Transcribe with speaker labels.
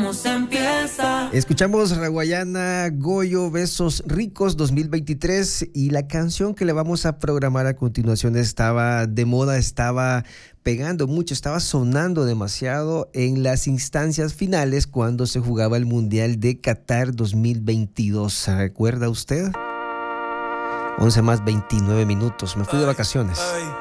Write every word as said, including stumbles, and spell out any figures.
Speaker 1: se empieza.
Speaker 2: Escuchamos Raguayana, Goyo, Besos Ricos dos mil veintitrés, y la canción que le vamos a programar a continuación estaba de moda, estaba pegando mucho, estaba sonando demasiado en las instancias finales cuando se jugaba el Mundial de Qatar dos mil veintidós. ¿Recuerda usted? once más veintinueve minutos. Me fui de vacaciones.
Speaker 3: Ay.